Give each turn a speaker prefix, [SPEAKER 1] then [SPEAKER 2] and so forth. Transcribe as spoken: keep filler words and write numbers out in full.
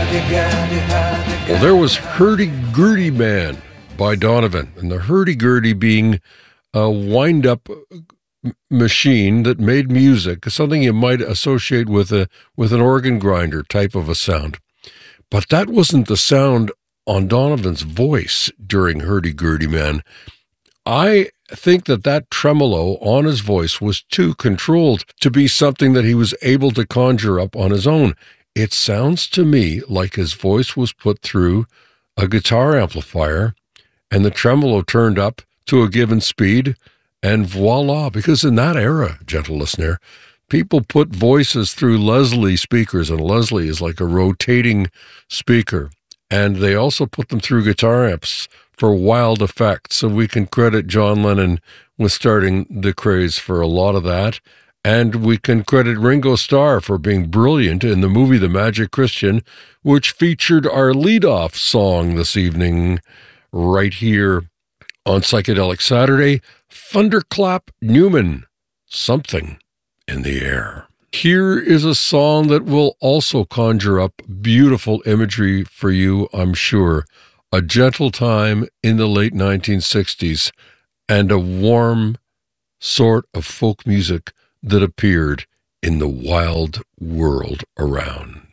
[SPEAKER 1] Well, there was Hurdy-Gurdy Man by Donovan, and the hurdy-gurdy being a wind-up machine that made music, something you might associate with a with an organ grinder type of a sound. But that wasn't the sound on Donovan's voice during Hurdy-Gurdy Man. I think that that tremolo on his voice was too controlled to be something that he was able to conjure up on his own. It sounds to me like his voice was put through a guitar amplifier and the tremolo turned up to a given speed, and voila. Because in that era, gentle listener, people put voices through Leslie speakers, and Leslie is like a rotating speaker. And they also put them through guitar amps for wild effects. So we can credit John Lennon with starting the craze for a lot of that. And we can credit Ringo Starr for being brilliant in the movie The Magic Christian, which featured our leadoff song this evening right here on Psychedelic Saturday, Thunderclap Newman, Something in the Air. Here is a song that will also conjure up beautiful imagery for you, I'm sure. A gentle time in the late nineteen sixties and a warm sort of folk music that appeared in the wild world around.